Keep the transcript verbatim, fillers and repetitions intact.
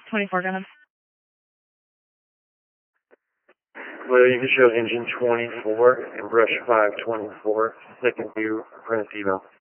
twenty-four, go ahead. Well, you can show engine twenty-four and brush five twenty-four. Second view, apprentice eval.